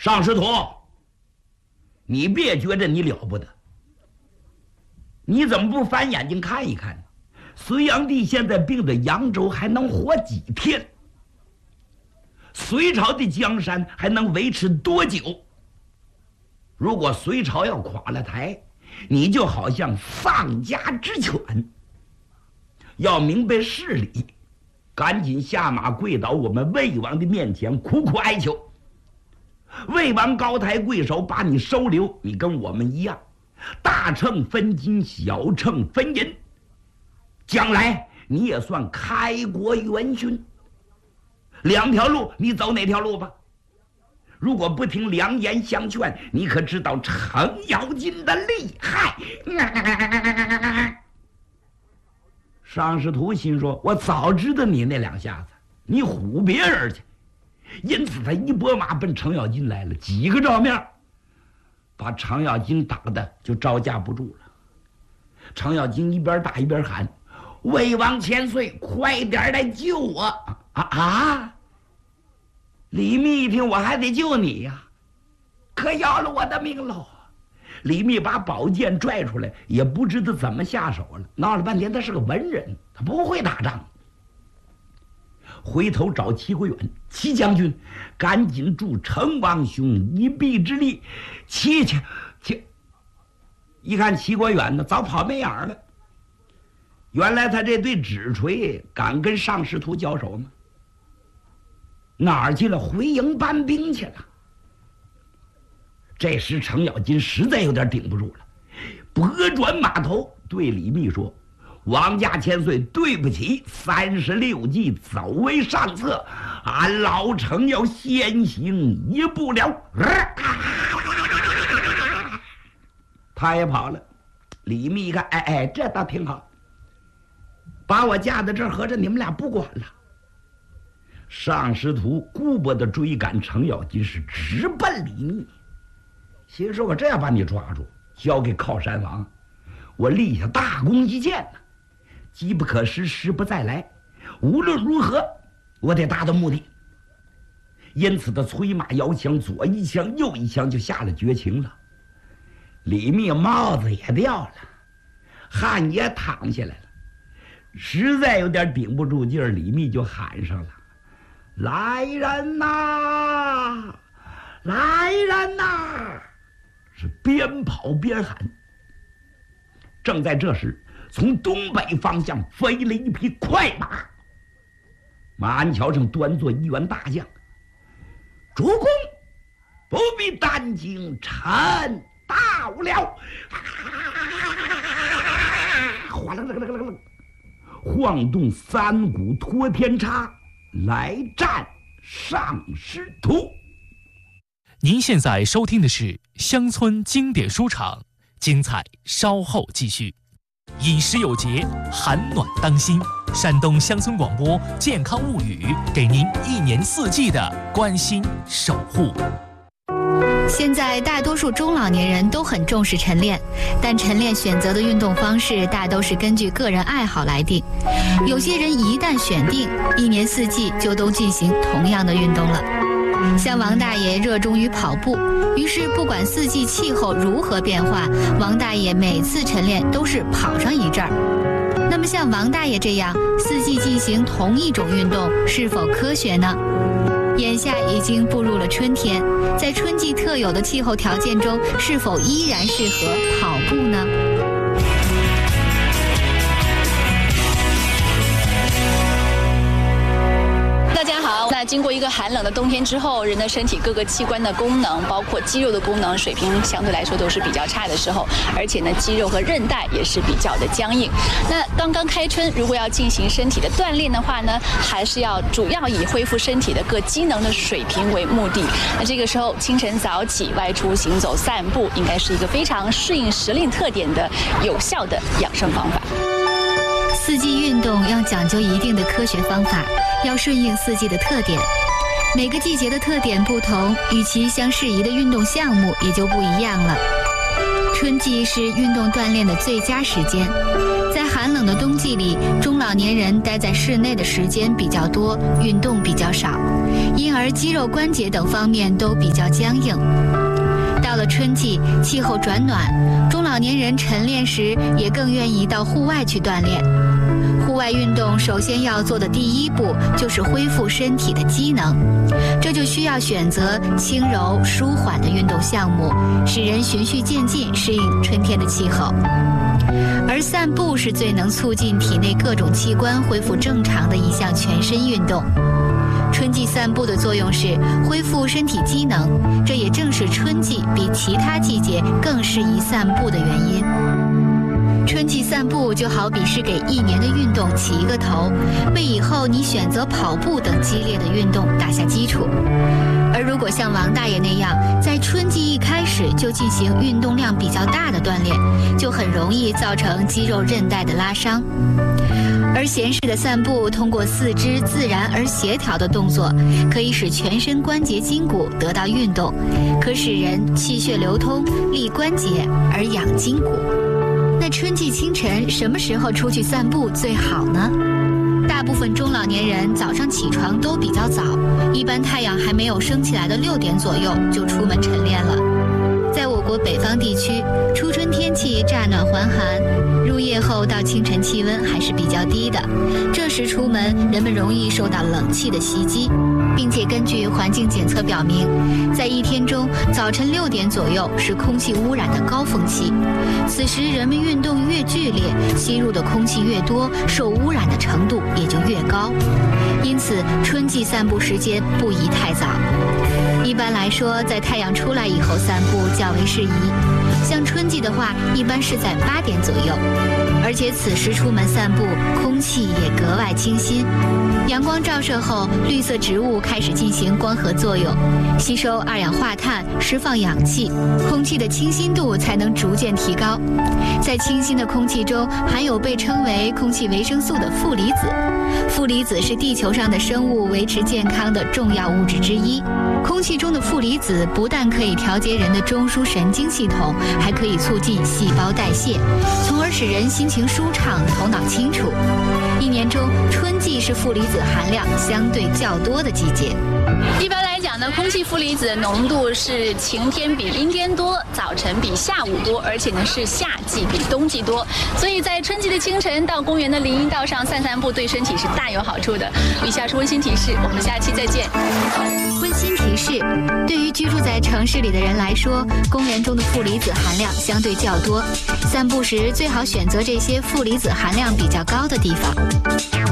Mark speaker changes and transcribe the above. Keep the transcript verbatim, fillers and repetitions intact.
Speaker 1: 尚师徒，你别觉着你了不得，你怎么不翻眼睛看一看呢？隋炀帝现在病着扬州还能活几天？隋朝的江山还能维持多久？如果隋朝要垮了台，你就好像丧家之犬。要明白事理，赶紧下马跪倒我们魏王的面前，苦苦哀求。魏王高抬贵手，把你收留，你跟我们一样，大秤分金，小秤分银，将来你也算开国元勋。两条路，你走哪条路吧？如果不听良言相劝，你可知道程咬金的厉害？尚师徒心说，我早知道你那两下子，你唬别人去。因此他一拨马奔程咬金来了，几个照面把程咬金打的就招架不住了。程咬金一边打一边喊，魏王千岁，快点来救我！啊啊！李密一听，我还得救你呀，可要了我的命喽！李密把宝剑拽出来，也不知道怎么下手了，闹了半天他是个文人，他不会打仗。回头找齐国远，齐将军，赶紧助程王兄一臂之力。齐去齐，一看齐国远呢，早跑没影了。原来他这对纸锤敢跟尚师徒交手吗？哪儿去了？回营搬兵去了。这时程咬金实在有点顶不住了，拨转马头对李密说，王家千岁，对不起，三十六计走为上策，俺老程要先行一步了。他也跑了。李密一看，哎哎，这倒挺好，把我架在这儿，合着你们俩不管了。尚师徒顾不得追赶程咬金，是直奔李密，心说我这样把你抓住，交给靠山王，我立下大功一件呢，机不可失，时不再来。无论如何，我得达到目的。因此他催马摇枪，左一枪右一枪，就下了绝情了。李密帽子也掉了，汗也淌下来了，实在有点顶不住劲儿，李密就喊上了，来人呐，来人呐！是边跑边喊。正在这时，从东北方向飞了一匹快马，马鞍桥上端坐一员大将。主公不必担惊，臣到了。哗啦啦啦啦啦，晃动三股托天叉，来战尚师徒。
Speaker 2: 您现在收听的是乡村经典书场，精彩稍后继续。饮食有节，寒暖当心。山东乡村广播健康物语，给您一年四季的关心守护。
Speaker 3: 现在大多数中老年人都很重视晨练，但晨练选择的运动方式大都是根据个人爱好来定。有些人一旦选定，一年四季就都进行同样的运动了。像王大爷热衷于跑步，于是不管四季气候如何变化，王大爷每次晨练都是跑上一阵儿。那么像王大爷这样四季进行同一种运动，是否科学呢？眼下已经步入了春天，在春季特有的气候条件中，是否依然适合跑步呢？
Speaker 4: 大家好，那经过一个寒冷的冬天之后，人的身体各个器官的功能，包括肌肉的功能水平相对来说都是比较差的时候，而且呢肌肉和韧带也是比较的僵硬。那刚刚开春，如果要进行身体的锻炼的话呢，还是要主要以恢复身体的各机能的水平为目的。那这个时候清晨早起外出行走散步，应该是一个非常适应时令特点的有效的养生方法。
Speaker 3: 四季运动要讲究一定的科学方法，要顺应四季的特点。每个季节的特点不同，与其相适宜的运动项目也就不一样了。春季是运动锻炼的最佳时间，在寒冷的冬季里，中老年人待在室内的时间比较多，运动比较少， 因而肌肉关节等方面都比较僵硬。到了春季，气候转暖，中老年人晨练时也更愿意到户外去锻炼。户外运动首先要做的第一步就是恢复身体的机能，这就需要选择轻柔舒缓的运动项目，使人循序渐进适应春天的气候。而散步是最能促进体内各种器官恢复正常的一项全身运动。春季散步的作用是恢复身体机能，这也正是春季比其他季节更适宜散步的原因。春季散步就好比是给一年的运动起一个头，为以后你选择跑步等激烈的运动打下基础。而如果像王大爷那样，在春季一开始就进行运动量比较大的锻炼，就很容易造成肌肉韧带的拉伤。而闲适的散步，通过四肢自然而协调的动作，可以使全身关节筋骨得到运动，可使人气血流通，利关节而养筋骨。那春季清晨什么时候出去散步最好呢？大部分中老年人早上起床都比较早，一般太阳还没有升起来的六点左右就出门晨练了。在我国北方地区，初春天气乍暖还寒，入夜后到清晨气温还是比较低的，这时出门人们容易受到冷气的袭击，并且根据环境检测表明，在一天中早晨六点左右是空气污染的高峰期，此时人们运动越剧烈，吸入的空气越多，受污染的程度也就越高。因此春季散步时间不宜太早，一般来说在太阳出来以后散步较为适宜，像春季的话一般是在八点左右，而且此时出门散步空气也格外清新，阳光照射后绿色植物开始进行光合作用，吸收二氧化碳，释放氧气，空气的清新度才能逐渐提高。在清新的空气中含有被称为空气维生素的负离子，负离子是地球上的生物维持健康的重要物质之一。空气中的负离子不但可以调节人的中枢神经系统，还可以促进细胞代谢，从而使人心情舒畅，头脑清楚。一年中，春季是负离子含量相对较多的季节。
Speaker 4: 一般来讲呢，空气负离子的浓度是晴天比阴天多，早晨比下午多，而且呢是夏季比冬季多。所以在春季的清晨到公园的林荫道上散散步，对身体是大有好处的。以下是温馨提示，我们下期再见。
Speaker 3: 温馨提示：对于居住在城市里的人来说，公园中的负离子含量相对较多，散步时最好选择这些负离子含量比较高的地方。